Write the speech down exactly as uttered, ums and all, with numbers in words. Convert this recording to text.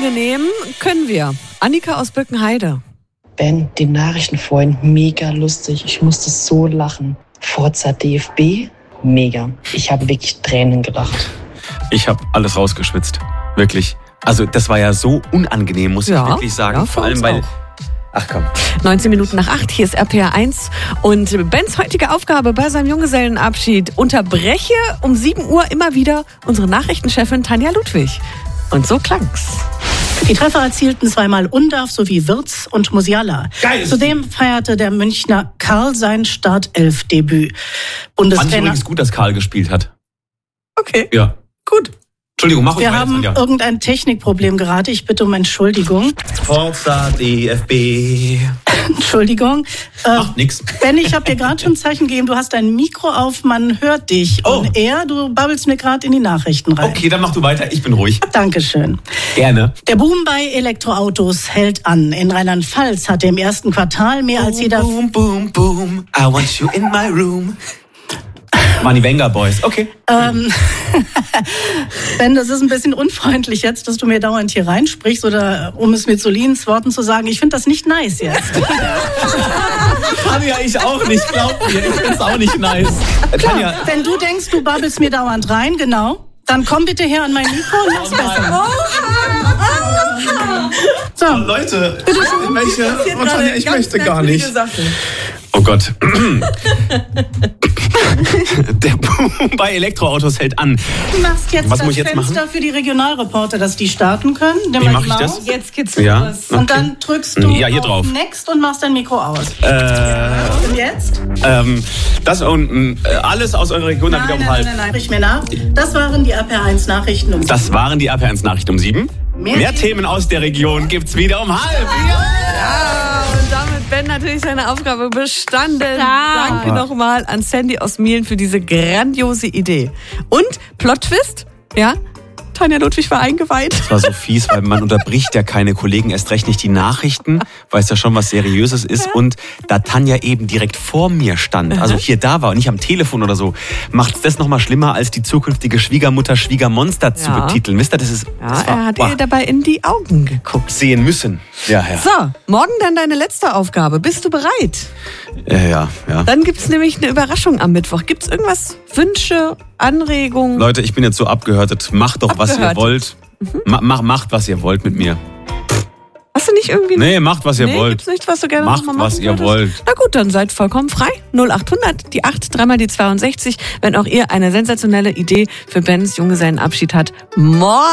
unangenehm können wir. Annika aus Birkenheide. Ben, die Nachrichten vorhin, mega lustig. Ich musste so lachen. Forza D F B, mega. Ich habe wirklich Tränen gelacht. Ich habe alles rausgeschwitzt. Wirklich. Also das war ja so unangenehm, muss ja, ich wirklich sagen. Ja, vor allem, weil... Auch. Ach komm. neunzehn Minuten nach acht, hier ist R P R eins. Und Bens heutige Aufgabe bei seinem Junggesellenabschied: unterbreche um sieben Uhr immer wieder unsere Nachrichtenchefin Tanja Ludwig. Und so klang's. Die Treffer erzielten zweimal Undarf sowie Wirtz und Musiala. Geil. Zudem feierte der Münchner Karl sein Startelf-Debüt. Fand ich Bundestrainer. übrigens gut, dass Karl gespielt hat. Okay, Ja. gut. Entschuldigung, mach uns Wir weiter, haben Tanja. irgendein Technikproblem gerade. Ich bitte um Entschuldigung. Forza D F B. Entschuldigung. Äh, Macht nix. Ben, ich habe dir gerade schon ein Zeichen gegeben. Du hast dein Mikro auf, man hört dich. Oh. Und er, du babbelst mir gerade in die Nachrichten rein. Okay, dann mach du weiter. Ich bin ruhig. Dankeschön. Gerne. Der Boom bei Elektroautos hält an. In Rheinland-Pfalz hatte im ersten Quartal mehr als jeder... Boom, boom, boom. I want you in my room. Money Wenger Boys. Okay. Ähm, Ben, das ist ein bisschen unfreundlich jetzt, dass du mir dauernd hier reinsprichst, oder um es mit Solins Worten zu sagen, ich finde das nicht nice jetzt. Tanja, ich auch nicht. Glaub mir, ich find's auch nicht nice. Tanja. Wenn du denkst, du babbelst mir dauernd rein, genau, dann komm bitte her an mein Mikro und mach's besser. So, Leute, ich möchte, oh, Tanja, ich möchte gar nicht. Oh Gott. Der Boom bei Elektroautos hält an. du machst jetzt Was das muss ich jetzt Fenster machen? für die Regionalreporter, dass die starten können. Nimm Wie mal mach die ich Maus. das? Jetzt geht's Ja. los. Und Okay. dann drückst du Ja, hier auf drauf. Next und machst dein Mikro aus. Äh, Und jetzt? ähm, das und äh, alles aus eurer Region dann wieder Nein, um nein, halb. nein, nein, sprich mir nach. Das waren die R P R eins Nachrichten um Das waren die R P R eins Nachrichten um sieben. Mehr Mehr Themen aus der Region gibt's wieder um halb. Ja, und damit Ben natürlich seine Aufgabe bestanden. Klar. Danke nochmal an Sandy aus Mielen für diese grandiose Idee. Und Plot-Twist, ja, Tanja Ludwig war eingeweiht. Das war so fies, weil man unterbricht ja keine Kollegen, erst recht nicht die Nachrichten, weiß ja schon, was Seriöses ist. Und da Tanja eben direkt vor mir stand, also hier da war und nicht am Telefon oder so, macht's das noch mal schlimmer, als die zukünftige Schwiegermutter Schwiegermonster zu Ja. betiteln. Wisst ihr, das ist Ja, das war, er hat boah, ihr dabei in die Augen geguckt. sehen müssen. Ja, ja. So, morgen dann deine letzte Aufgabe. Bist du bereit? Äh, ja, ja. Dann gibt's nämlich eine Überraschung am Mittwoch. Gibt's irgendwas, Wünsche, Anregungen? Leute, ich bin jetzt so abgehörtet. Macht doch, was ihr Abgehörtet. wollt. Ma mach, macht, was ihr wollt mit mir. Hast du nicht irgendwie... Nee, macht, was ihr nee, wollt. gibt's nichts, was du gerne Macht, noch mal machen was ihr würdest? wollt. Na gut, dann seid vollkommen frei. null acht hundert, die acht, dreimal die zweiundsechzig. Wenn auch ihr eine sensationelle Idee für Bens Junggesellenabschied habt. Morgen